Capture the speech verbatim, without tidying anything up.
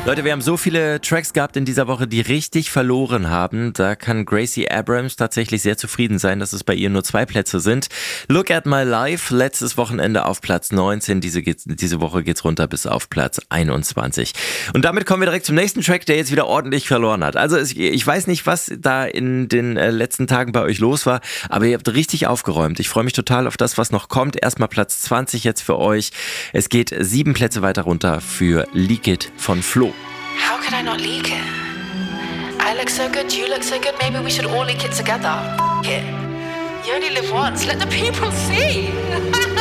Leute, wir haben so viele Tracks gehabt in dieser Woche, die richtig verloren haben. Da kann Gracie Abrams tatsächlich sehr zufrieden sein, dass es bei ihr nur zwei Plätze sind. Look at My Life, letztes Wochenende auf Platz neunzehn. Diese, geht's, diese Woche geht's runter bis auf Platz einundzwanzig. Und damit kommen wir direkt zum nächsten Track, der jetzt wieder ordentlich verloren hat. Also ich weiß nicht, was da in den letzten Tagen bei euch los war, aber ihr habt richtig aufgeräumt. Ich freue mich total auf das, was noch kommt. Erstmal Platz zwanzig jetzt für euch. Es geht sieben Plätze weiter runter für Leak It von Flo. How could I not leak it? I look so good, you look so good, maybe we should all leak it together. F- it. You only live once, let the people see.